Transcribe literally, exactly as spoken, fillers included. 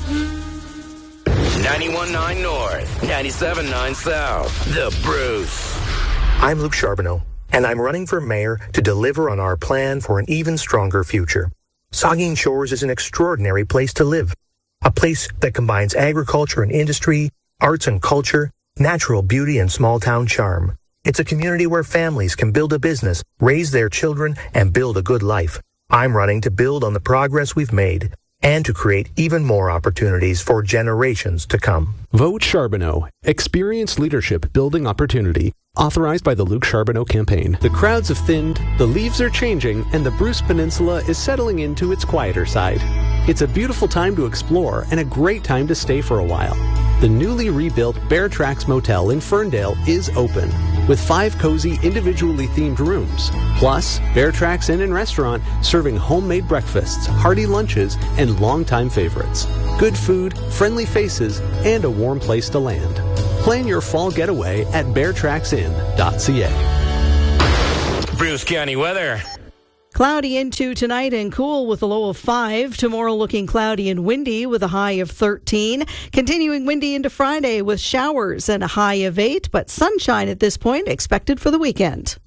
ninety-one point nine North, ninety-seven point nine South. The Bruce. I'm Luke Charbonneau, and I'm running for mayor to deliver on our plan for an even stronger future. Saugeen Shores is an extraordinary place to live. A place that combines agriculture and industry, arts and culture, natural beauty and small-town charm. It's a community where families can build a business, raise their children, and build a good life. I'm running to build on the progress we've made and to create even more opportunities for generations to come. Vote Charbonneau. Experienced leadership building opportunity. Authorized by the Luke Charbonneau campaign. The crowds have thinned, the leaves are changing, and the Bruce Peninsula is settling into its quieter side. It's a beautiful time to explore and a great time to stay for a while. The newly rebuilt Bear Tracks Motel in Ferndale is open, with five cozy, individually themed rooms. Plus, Bear Tracks Inn and Restaurant serving homemade breakfasts, hearty lunches, and longtime favorites. Good food, friendly faces, and a warm place to land. Plan your fall getaway at bear tracks inn dot c a. Bruce County weather. Cloudy into tonight and cool with a low of five. Tomorrow looking cloudy and windy with a high of thirteen. Continuing windy into Friday with showers and a high of eight, but sunshine at this point expected for the weekend.